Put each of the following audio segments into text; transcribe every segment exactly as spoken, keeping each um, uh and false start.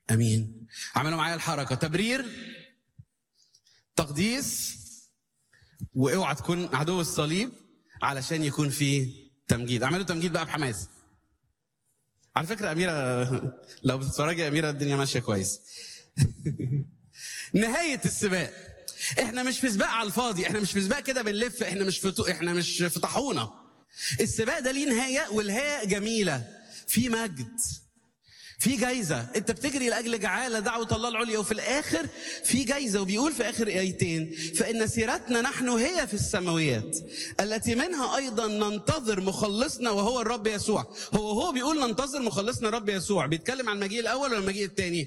امين. عملوا معايا الحركه: تبرير، تقديس، واوعى تكون عدو الصليب علشان يكون في تمجيد. عملوا تمجيد بقى بحماس. على فكره اميره، لو بتتفرجي يا اميره الدنيا ماشيه كويس. نهايه السباق، احنا مش في سباق على الفاضي، احنا مش في سباق كده بنلف، احنا مش في احنا مش في طاحونه. السباق ده ليه نهايه، والنهايه جميله، في مجد، في جايزه. انت بتجري لاجل جعاله دعوه الله العليا، وفي الاخر في جايزه. وبيقول في اخر ايتين: فان سيرتنا نحن هي في السماويات التي منها ايضا ننتظر مخلصنا وهو الرب يسوع. هو هو بيقول ننتظر مخلصنا الرب يسوع، بيتكلم عن المجيء الاول ولا المجيء الثاني؟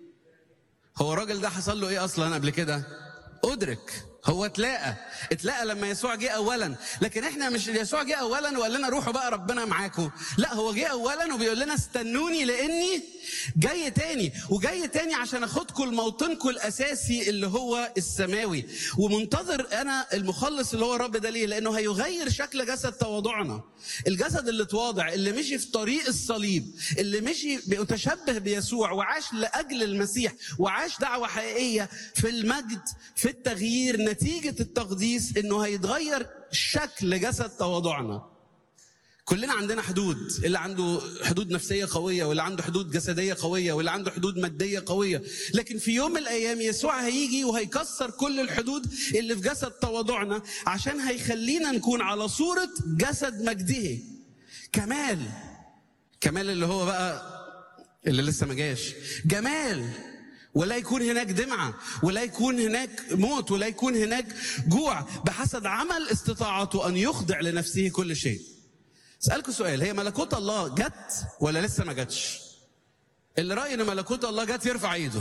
هو الراجل ده حصل له ايه اصلا قبل كده؟ ادرك، هو اتلاقى اتلاقى لما يسوع جه اولا. لكن احنا مش يسوع جه اولا وقال لنا روحوا بقى ربنا معاكم، لا، هو جه اولا وبيقول لنا استنوني لاني جاي تاني. وجاي تاني عشان اخدكم لموطنكم الاساسي اللي هو السماوي. ومنتظر انا المخلص اللي هو الرب ده. ليه؟ لانه هيغير شكل جسد تواضعنا. الجسد اللي تواضع، اللي مشي في طريق الصليب، اللي مشي متشبه بيسوع وعاش لاجل المسيح وعاش دعوه حقيقيه في المجد، في التغيير نتيجه التقديس، انه هيتغير شكل جسد تواضعنا. كلنا عندنا حدود، اللي عنده حدود نفسية قوية، واللي عنده حدود جسدية قوية، واللي عنده حدود مادية قوية. لكن في يوم من الأيام يسوع هيجي وهيكسر كل الحدود اللي في جسد تواضعنا، عشان هيخلينا نكون على صورة جسد مجده. كمال، كمال اللي هو بقى اللي لسه ما جاش. جمال، ولا يكون هناك دمعة، ولا يكون هناك موت، ولا يكون هناك جوع، بحسب عمل استطاعته أن يخضع لنفسه كل شيء. اسالكم سؤال: هي ملكوت الله جت ولا لسه ما جاتش؟ اللي راي ان ملكوت الله جت يرفع ايده.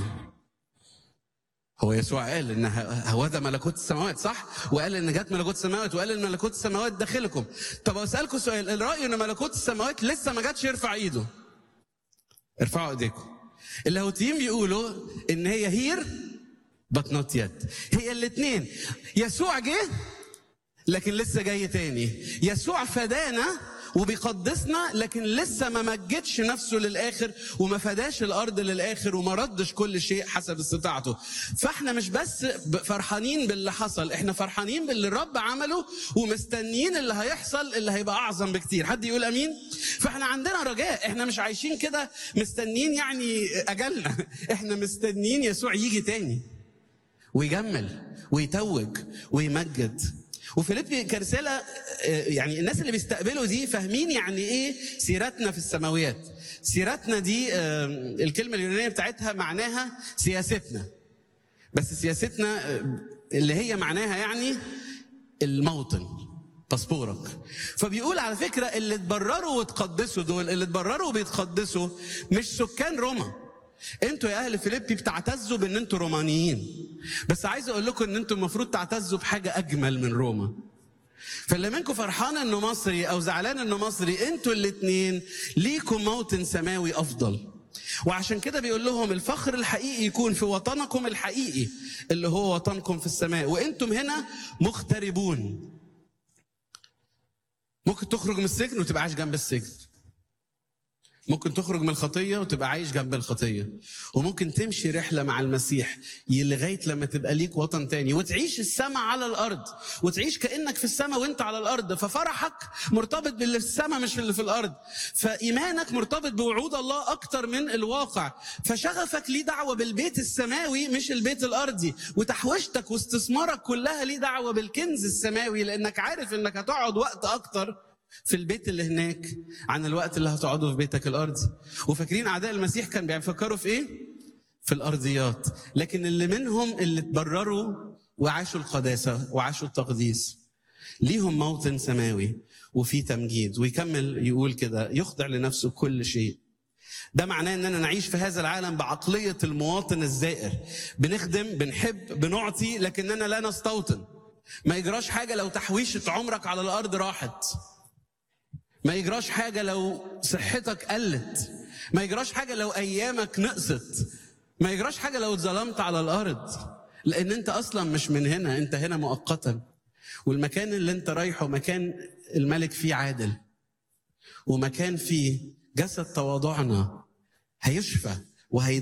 هو يسوع قال ان هوذا ملكوت السماوات، صح؟ وقال ان جت ملكوت السماوات، وقال ان ملكوت السماوات داخلكم. طب اسالكم سؤال: اللي راي ان ملكوت السماوات لسه ما جاتش يرفع ايده. ارفعوا ايديكم. اللاهوتيين بيقولوا ان هي هير but not yet. هي الاثنين. يسوع جه لكن لسه جاي تاني. يسوع فدانا وبيقدسنا، لكن لسه ما مجدش نفسه للآخر، وما فداش الأرض للآخر، وما ردش كل شيء حسب استطاعته. فاحنا مش بس فرحانين باللي حصل، احنا فرحانين باللي الرب عمله، ومستنيين اللي هيحصل اللي هيبقى أعظم بكتير. حد يقول أمين؟ فاحنا عندنا رجاء، احنا مش عايشين كده مستنيين يعني أجلنا. احنا مستنيين يسوع يجي تاني ويجمل ويتوج ويمجد. وفيليبي كرسالة، يعني الناس اللي بيستقبلوا دي فاهمين يعني ايه سيرتنا في السماويات. سيرتنا دي الكلمة اليونانية بتاعتها معناها سياستنا، بس سياستنا اللي هي معناها يعني الموطن، باسبورك. فبيقول على فكرة اللي اتبرروا وتقدسوا دول، اللي اتبرروا وبيتقدسوا مش سكان روما. انتوا يا اهل فيليبي بتعتزوا بان انتوا رومانيين، بس عايز اقول لكم ان انتوا المفروض تعتزوا بحاجه اجمل من روما. فاللي منكم فرحان انه مصري او زعلان انه مصري، انتوا الاثنين ليكم موطن سماوي افضل. وعشان كده بيقول لهم الفخر الحقيقي يكون في وطنكم الحقيقي اللي هو وطنكم في السماء، وانتم هنا مغتربون. ممكن تخرج من السجن وتبقى عايش جنب السجن، ممكن تخرج من الخطية وتبقى عايش جنب الخطية، وممكن تمشي رحلة مع المسيح لغاية لما تبقى ليك وطن تاني، وتعيش السماء على الأرض، وتعيش كأنك في السماء وانت على الأرض. ففرحك مرتبط باللي في السماء مش اللي في الأرض، فإيمانك مرتبط بوعود الله أكتر من الواقع، فشغفك ليه دعوة بالبيت السماوي مش البيت الأرضي، وتحويشتك واستثمارك كلها ليه دعوة بالكنز السماوي، لأنك عارف إنك هتقعد وقت أكتر في البيت اللي هناك عن الوقت اللي هتقعده في بيتك الأرضي. وفاكرين أعداء المسيح كان بيفكروا في إيه؟ في الأرضيات. لكن اللي منهم اللي تبرروا وعاشوا القداسة وعاشوا التقديس ليهم موطن سماوي وفي تمجيد. ويكمل يقول كده: يخضع لنفسه كل شيء. ده معناه أننا نعيش في هذا العالم بعقلية المواطن الزائر، بنخدم، بنحب، بنعطي، لكننا لا نستوطن. ما يجراش حاجة لو تحويشة عمرك على الأرض راحت، ما يجراش حاجة لو صحتك قلت، ما يجراش حاجة لو أيامك نقصت، ما يجراش حاجة لو اتظلمت على الأرض، لأن أنت أصلا مش من هنا، أنت هنا مؤقتا. والمكان اللي أنت رايحه مكان الملك فيه عادل، ومكان فيه جسد تواضعنا هيشفى وهي